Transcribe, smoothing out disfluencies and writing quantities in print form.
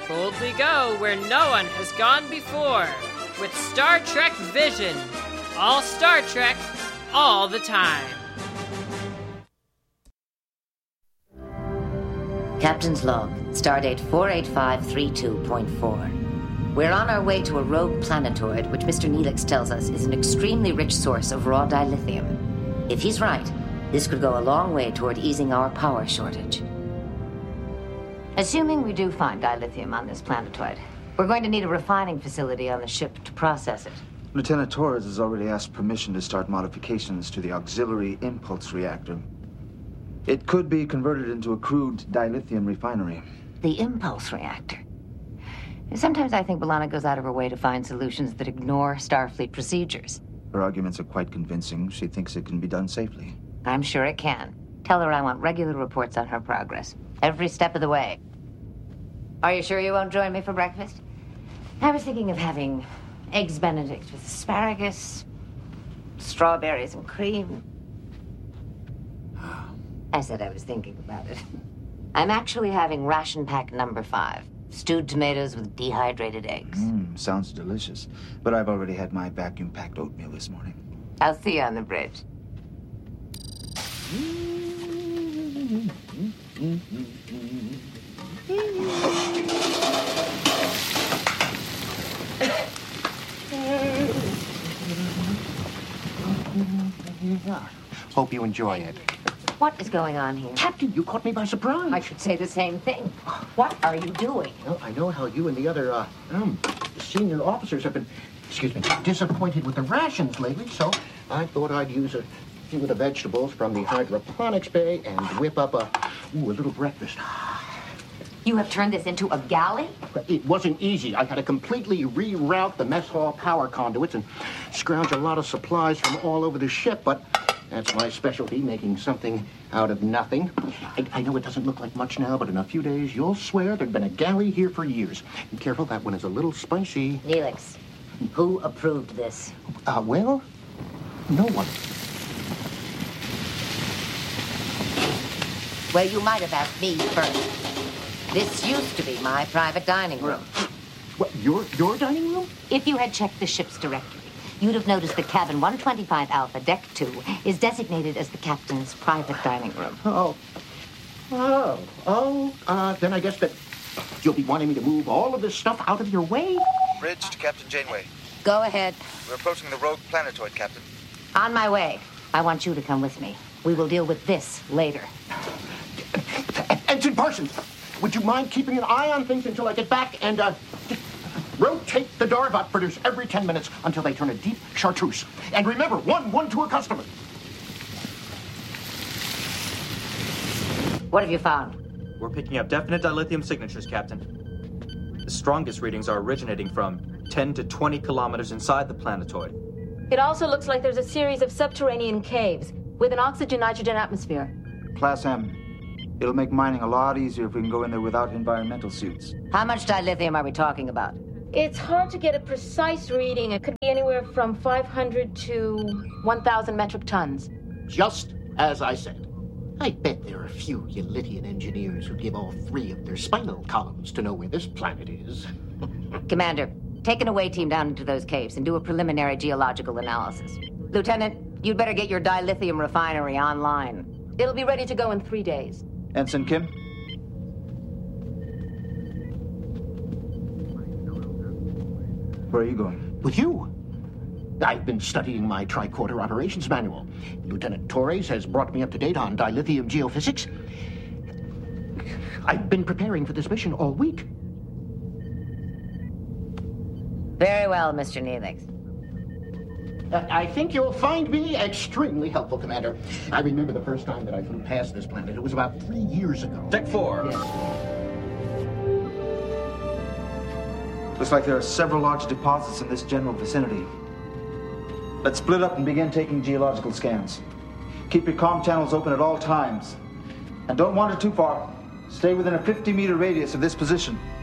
Boldly go where no one has gone before with Star Trek Vision. All Star Trek, all the time. Captain's log, stardate 48532.4. We're on our way to a rogue planetoid, which Mr. Neelix tells us is an extremely rich source of raw dilithium. If he's right, this could go a long way toward easing our power shortage. Assuming we do find dilithium on this planetoid, we're going to need a refining facility on the ship to process it. Lieutenant Torres has already asked permission to start modifications to the auxiliary impulse reactor. It could be converted into a crude dilithium refinery. The impulse reactor. Sometimes I think B'Elanna goes out of her way to find solutions that ignore Starfleet procedures. Her arguments are quite convincing. She thinks it can be done safely. I'm sure it can. Tell her I want regular reports on her progress, every step of the way. Are you sure you won't join me for breakfast? I was thinking of having eggs Benedict with asparagus, strawberries and cream. I said I was thinking about it. I'm actually having ration pack number 5. Stewed tomatoes with dehydrated eggs. Sounds delicious. But I've already had my vacuum-packed oatmeal this morning. I'll see you on the bridge. Hope you enjoy it. What is going on here? Captain, you caught me by surprise. I should say the same thing. What are you doing? Well, I know how you and the other, senior officers have been, disappointed with the rations lately, so I thought I'd use a few of the vegetables from the hydroponics bay and whip up a little breakfast. You have turned this into a galley? It wasn't easy. I had to completely reroute the mess hall power conduits and scrounge a lot of supplies from all over the ship, but that's my specialty, making something out of nothing. I know it doesn't look like much now, but in a few days, you'll swear there'd been a galley here for years. Be careful, that one is a little spicy. Neelix, who approved this? Well, no one. Well, you might have asked me first. This used to be my private dining room. What, your dining room? If you had checked the ship's directory, you'd have noticed that cabin 125 Alpha, deck 2, is designated as the captain's private dining room. Then I guess that you'll be wanting me to move all of this stuff out of your way? Bridge to Captain Janeway. Go ahead. We're approaching the rogue planetoid, Captain. On my way. I want you to come with me. We will deal with this later. Ensign Parsons, would you mind keeping an eye on things until I get back and, rotate the Darvot fritters every 10 minutes until they turn a deep chartreuse. And remember, one to a customer. What have you found? We're picking up definite dilithium signatures, Captain. The strongest readings are originating from 10 to 20 kilometers inside the planetoid. It also looks like there's a series of subterranean caves with an oxygen-nitrogen atmosphere. Class M. It'll make mining a lot easier if we can go in there without environmental suits. How much dilithium are we talking about? It's hard to get a precise reading. It could be anywhere from 500 to 1,000 metric tons. Just as I said. I bet there are a few Yelitian engineers who give all 3 of their spinal columns to know where this planet is. Commander, take an away team down into those caves and do a preliminary geological analysis. Lieutenant, you'd better get your dilithium refinery online. It'll be ready to go in 3 days. Ensign Kim? Where are you going? With you. I've been studying my tricorder operations manual. Lieutenant Torres has brought me up to date on dilithium geophysics. I've been preparing for this mission all week. Very well, Mr. Neelix. I think you'll find me extremely helpful, Commander. I remember the first time that I flew past this planet. It was about 3 years ago. Deck 4. Yes. Looks like there are several large deposits in this general vicinity. Let's split up and begin taking geological scans. Keep your comm channels open at all times. And don't wander too far. Stay within a 50-meter radius of this position.